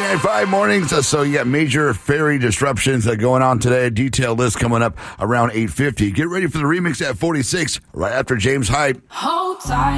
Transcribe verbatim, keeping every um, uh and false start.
ninety-five mornings. Uh, so you got major ferry disruptions uh, going on today. A detailed list coming up around eight fifty. Get ready for the remix at forty-six right after James Hype. Hold tight.